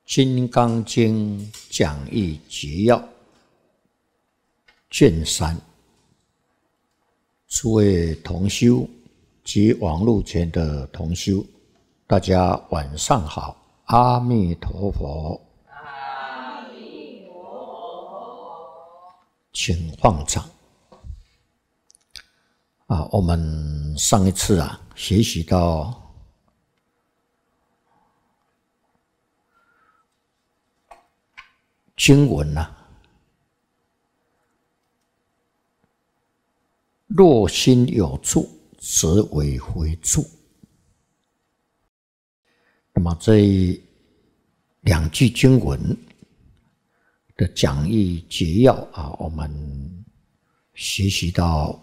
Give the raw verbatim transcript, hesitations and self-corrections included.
金刚经讲义摘要卷三，诸位同修及网络前的同修，大家晚上好，阿弥陀佛。 阿弥陀佛。 请放掌。啊，我们上一次啊学习到经文啊，若心有处，则为非处。那么这两句经文的讲义摘要啊，我们学习到